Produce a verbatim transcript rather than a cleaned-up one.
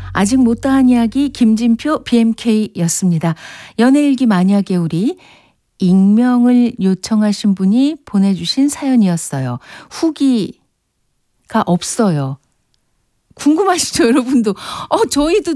아직 못다한 이야기 김진표 비엠케이였습니다. 연애일기 만약에 우리 익명을 요청하신 분이 보내주신 사연이었어요. 후기가 없어요. 궁금하시죠, 여러분도? 어, 저희도